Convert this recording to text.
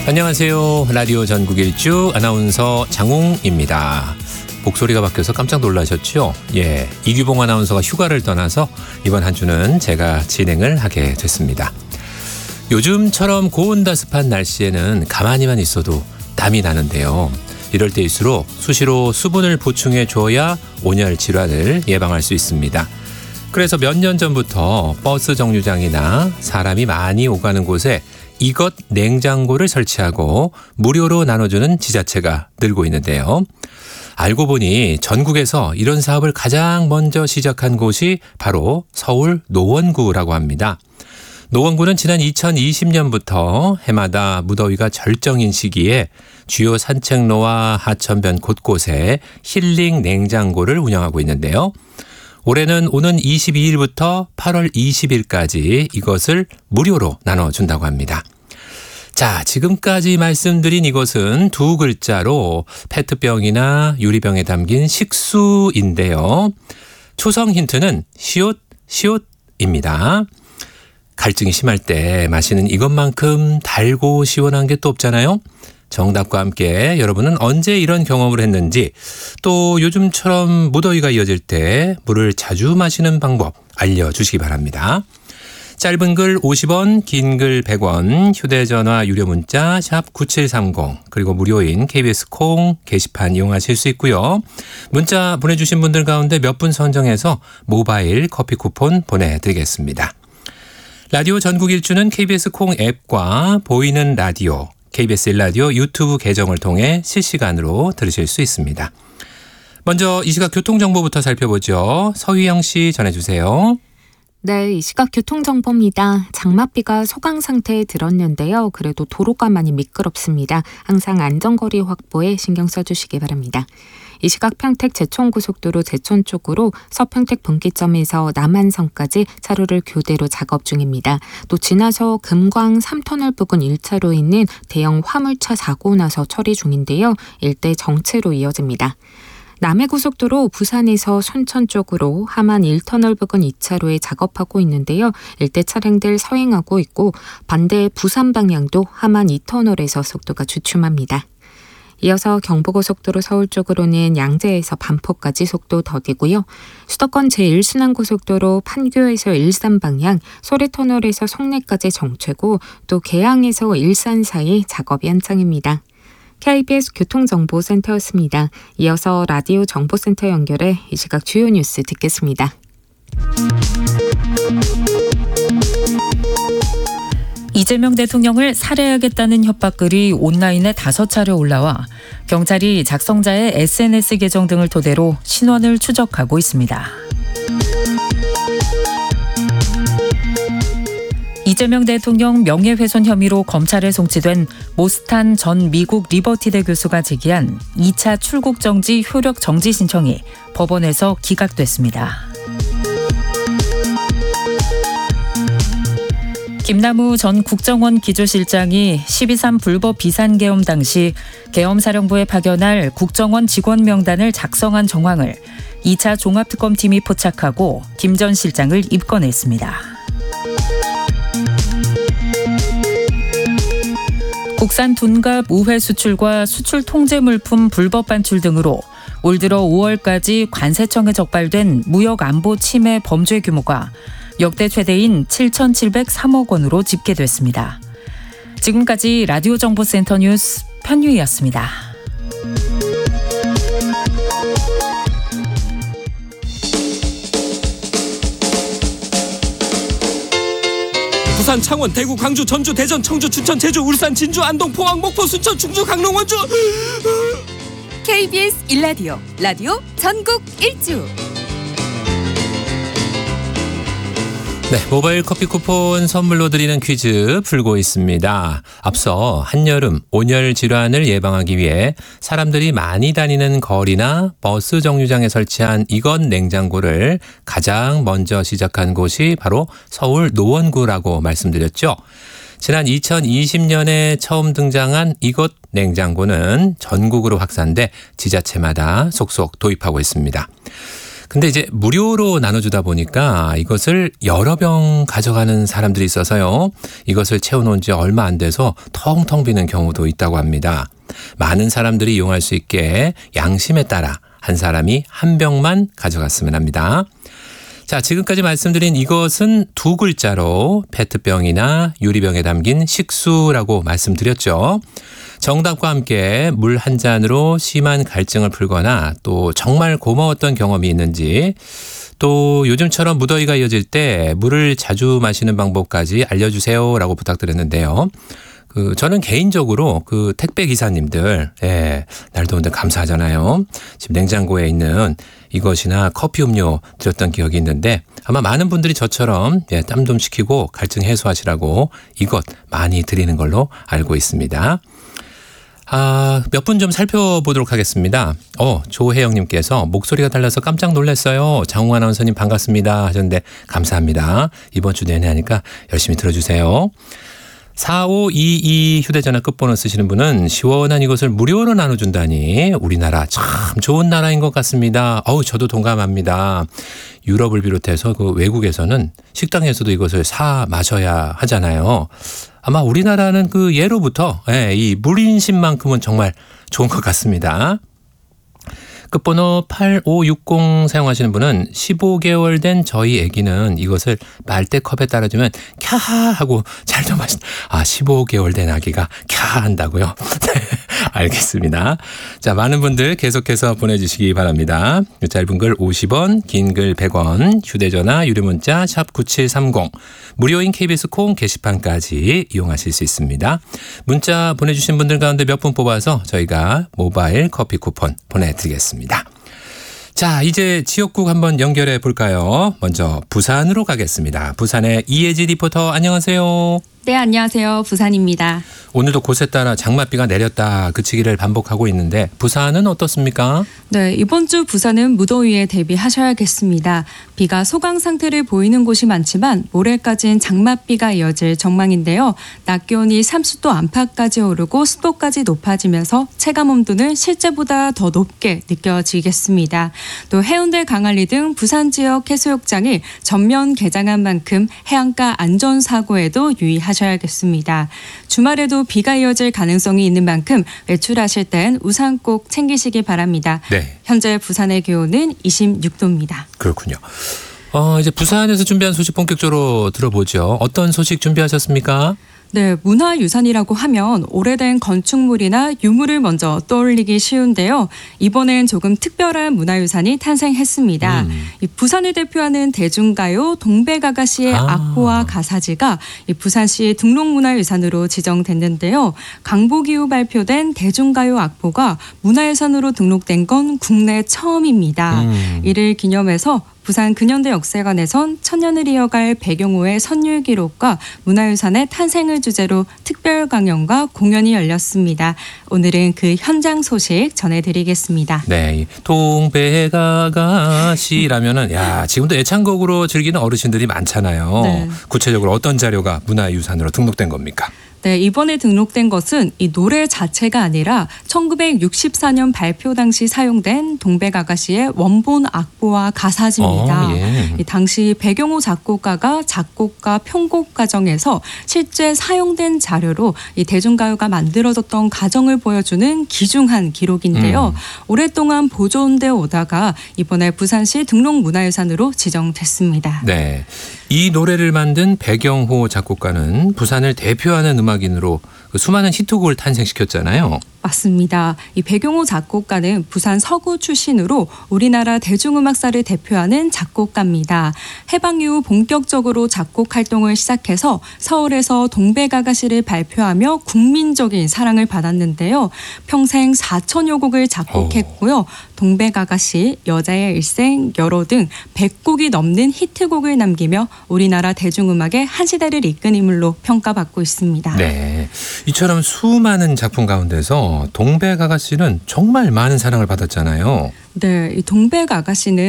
안녕하세요. 라디오 전국 일주 아나운서 장웅입니다. 목소리가 바뀌어서 깜짝 놀라셨죠? 예, 이규봉 아나운서가 휴가를 떠나서 이번 한 주는 제가 진행을 하게 됐습니다. 요즘처럼 고온다습한 날씨에는 가만히만 있어도 땀이 나는데요. 이럴 때일수록 수시로 수분을 보충해 줘야 온열 질환을 예방할 수 있습니다. 그래서 몇 년 전부터 버스 정류장이나 사람이 많이 오가는 곳에 이것 냉장고를 설치하고 무료로 나눠주는 지자체가 늘고 있는데요. 알고 보니 전국에서 이런 사업을 가장 먼저 시작한 곳이 바로 서울 노원구라고 합니다. 노원구는 지난 2020년부터 해마다 무더위가 절정인 시기에 주요 산책로와 하천변 곳곳에 힐링 냉장고를 운영하고 있는데요. 올해는 오는 22일부터 8월 20일까지 이것을 무료로 나눠준다고 합니다. 자, 지금까지 말씀드린 이것은 두 글자로 페트병이나 유리병에 담긴 식수인데요. 초성 힌트는 시옷입니다. 갈증이 심할 때 마시는 이것만큼 달고 시원한 게 또 없잖아요. 정답과 함께 여러분은 언제 이런 경험을 했는지, 또 요즘처럼 무더위가 이어질 때 물을 자주 마시는 방법 알려주시기 바랍니다. 짧은 글 50원, 긴 글 100원, 휴대전화 유료 문자 샵 9730, 그리고 무료인 KBS 콩 게시판 이용하실 수 있고요. 문자 보내주신 분들 가운데 몇 분 선정해서 모바일 커피 쿠폰 보내드리겠습니다. 라디오 전국 일주는 KBS 콩 앱과 보이는 라디오, KBS 1라디오 유튜브 계정을 통해 실시간으로 들으실 수 있습니다. 먼저 이 시각 교통정보부터 살펴보죠. 서휘영 씨 전해주세요. 네, 이 시각 교통정보입니다. 장맛비가 소강 상태에 들었는데요. 그래도 도로가 많이 미끄럽습니다. 항상 안전거리 확보에 신경 써주시기 바랍니다. 이 시각 평택 제천고속도로 제천 쪽으로 서평택 분기점에서 남한선까지 차로를 교대로 작업 중입니다. 또 지나서 금광 3터널 부근 1차로에 있는 대형 화물차 사고 나서 처리 중인데요. 일대 정체로 이어집니다. 남해고속도로 부산에서 순천 쪽으로 함안 1터널 부근 2차로에 작업하고 있는데요. 일대 차량들 서행하고 있고 반대 부산 방향도 함안 2터널에서 속도가 주춤합니다. 이어서 경부고속도로 서울 쪽으로는 양재에서 반포까지 속도 더디고요. 수도권 제1순환고속도로 판교에서 일산 방향, 소래터널에서 송내까지 정체고 또 계양에서 일산 사이 작업이 한창입니다. KBS 교통정보센터였습니다. 이어서 라디오 정보센터 연결해 이 시각 주요 뉴스 듣겠습니다. 이재명 대통령을 살해하겠다는 협박글이 온라인에 5차례 올라와 경찰이 작성자의 SNS 계정 등을 토대로 신원을 추적하고 있습니다. 이재명 대통령 명예훼손 혐의로 검찰에 송치된 모스탄 전 미국 리버티대 교수가 제기한 2차 출국 정지 효력 정지 신청이 법원에서 기각됐습니다. 김남우 전 국정원 기조실장이 12.3 불법 비상계엄 당시 계엄사령부에 파견할 국정원 직원 명단을 작성한 정황을 2차 종합특검팀이 포착하고 김 전 실장을 입건했습니다. 국산 둔갑 우회 수출과 수출 통제 물품 불법 반출 등으로 올 들어 5월까지 관세청에 적발된 무역 안보 침해 범죄 규모가 역대 최대인 7,703억 원으로 집계됐습니다. 지금까지 라디오 정보센터 뉴스 편유희였습니다. 부산, 창원, 대구, 광주, 전주, 대전, 청주, 춘천, 제주, 울산, 진주, 안동, 포항, 목포, 순천, 충주, 강릉, 원주. KBS 1라디오 라디오 전국 일주. 네, 모바일 커피 쿠폰 선물로 드리는 퀴즈 풀고 있습니다. 앞서 한여름 온열 질환을 예방하기 위해 사람들이 많이 다니는 거리나 버스 정류장에 설치한 이것 냉장고를 가장 먼저 시작한 곳이 바로 서울 노원구라고 말씀드렸죠. 지난 2020년에 처음 등장한 이것 냉장고는 전국으로 확산돼 지자체마다 속속 도입하고 있습니다. 근데 이제 무료로 나눠주다 보니까 이것을 여러 병 가져가는 사람들이 있어서요. 이것을 채워놓은 지 얼마 안 돼서 텅텅 비는 경우도 있다고 합니다. 많은 사람들이 이용할 수 있게 양심에 따라 한 사람이 한 병만 가져갔으면 합니다. 자, 지금까지 말씀드린 이것은 두 글자로 페트병이나 유리병에 담긴 식수라고 말씀드렸죠. 정답과 함께 물 한 잔으로 심한 갈증을 풀거나 또 정말 고마웠던 경험이 있는지, 또 요즘처럼 무더위가 이어질 때 물을 자주 마시는 방법까지 알려주세요라고 부탁드렸는데요. 저는 개인적으로 택배 기사님들, 날 더운데 감사하잖아요. 집 냉장고에 있는 이것이나 커피 음료 드렸던 기억이 있는데 아마 많은 분들이 저처럼 땀 좀 식히고 갈증 해소하시라고 이것 많이 드리는 걸로 알고 있습니다. 몇 분 좀 살펴보도록 하겠습니다. 조혜영님께서 목소리가 달라서 깜짝 놀랐어요. 장홍 아나운서님 반갑습니다 하셨는데 감사합니다. 이번 주 내내 하니까 열심히 들어주세요. 4522 휴대전화 끝번호 쓰시는 분은 시원한 이것을 무료로 나눠준다니 우리나라 참 좋은 나라인 것 같습니다. 저도 동감합니다. 유럽을 비롯해서 외국에서는 식당에서도 이것을 사 마셔야 하잖아요. 아마 우리나라는 예로부터 이 물인심만큼은 정말 좋은 것 같습니다. 끝번호 8560 사용하시는 분은 15개월 된 저희 아기는 이것을 빨대컵에 따라주면 캬 하고 잘도 마신다. 15개월 된 아기가 캬 한다고요? 알겠습니다. 자, 많은 분들 계속해서 보내주시기 바랍니다. 짧은 글 50원, 긴 글 100원, 휴대전화, 유료문자 샵 9730, 무료인 KBS 콩 게시판까지 이용하실 수 있습니다. 문자 보내주신 분들 가운데 몇 분 뽑아서 저희가 모바일 커피 쿠폰 보내드리겠습니다. 자, 이제 지역국 한번 연결해 볼까요? 먼저 부산으로 가겠습니다. 부산의 이혜지 리포터 안녕하세요. 네, 안녕하세요. 부산입니다. 오늘도 곳에 따라 장맛비가 내렸다 그치기를 반복하고 있는데 부산은 어떻습니까? 네, 이번 주 부산은 무더위에 대비하셔야겠습니다. 비가 소강 상태를 보이는 곳이 많지만 모레까지는 장맛비가 이어질 전망인데요. 낮 기온이 30도 안팎까지 오르고 습도까지 높아지면서 체감 온도는 실제보다 더 높게 느껴지겠습니다. 또 해운대, 강안리 등 부산 지역 해수욕장이 전면 개장한 만큼 해안가 안전사고에도 유의하셔야겠습니다. 주말에도 비가 이어질 가능성이 있는 만큼 외출하실 땐 우산 꼭 챙기시기 바랍니다. 네. 현재 부산의 기온은 26도입니다. 그렇군요. 이제 부산에서 준비한 소식 본격적으로 들어보죠. 어떤 소식 준비하셨습니까? 네, 문화유산이라고 하면 오래된 건축물이나 유물을 먼저 떠올리기 쉬운데요. 이번엔 조금 특별한 문화유산이 탄생했습니다. 이 부산을 대표하는 대중가요 동백아가씨의 악보와 가사지가 이 부산시 등록문화유산으로 지정됐는데요. 강복 이후 발표된 대중가요 악보가 문화유산으로 등록된 건 국내 처음입니다. 이를 기념해서 부산 근현대 역사관에선 천년을 이어갈 배경호의 선율 기록과 문화유산의 탄생을 주제로 특별 강연과 공연이 열렸습니다. 오늘은 그 현장 소식 전해드리겠습니다. 네, 동백아가씨라면은 지금도 애창곡으로 즐기는 어르신들이 많잖아요. 네. 구체적으로 어떤 자료가 문화유산으로 등록된 겁니까? 네, 이번에 등록된 것은 이 노래 자체가 아니라 1964년 발표 당시 사용된 동백아가씨의 원본 악보와 가사지입니다. 이 당시 배경호 작곡가가 작곡과 편곡 과정에서 실제 사용된 자료로 이 대중가요가 만들어졌던 과정을 보여주는 귀중한 기록인데요. 오랫동안 보존되어 오다가 이번에 부산시 등록문화유산으로 지정됐습니다. 네, 이 노래를 만든 배경호 작곡가는 부산을 대표하는 음악인으로 수많은 히트곡을 탄생시켰잖아요. 맞습니다. 이 배경호 작곡가는 부산 서구 출신으로 우리나라 대중음악사를 대표하는 작곡가입니다. 해방 이후 본격적으로 작곡 활동을 시작해서 서울에서 동백아가씨를 발표하며 국민적인 사랑을 받았는데요. 평생 4천여 곡을 작곡했고요. 동백아가씨, 여자의 일생, 여로 등 100곡이 넘는 히트곡을 남기며 우리나라 대중음악의 한 시대를 이끈 인물로 평가받고 있습니다. 네, 이처럼 수많은 작품 가운데서 동백아가씨는 정말 많은 사랑을 받았잖아요. 네, 이 동백아가씨는